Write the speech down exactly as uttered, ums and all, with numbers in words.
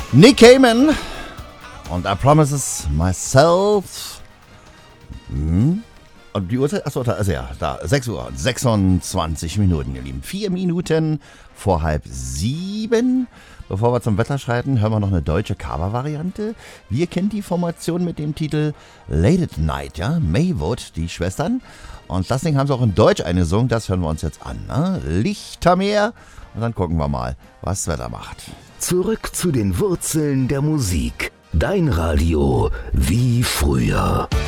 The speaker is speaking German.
Nick Cayman und I Promises Myself. Hm. Und die Uhrzeit, achso, also ja, da, sechs Uhr und sechsundzwanzig Minuten, ihr Lieben. Vier Minuten vor halb sieben. Bevor wir zum Wetter schreiten, hören wir noch eine deutsche Cover-Variante. Wir kennen die Formation mit dem Titel Late at Night, ja, Maywood, die Schwestern. Und das Ding haben sie auch in Deutsch eingesungen, das hören wir uns jetzt an, ne? Lichtermeer. Und dann gucken wir mal, was das Wetter macht. Zurück zu den Wurzeln der Musik. Dein Radio wie früher.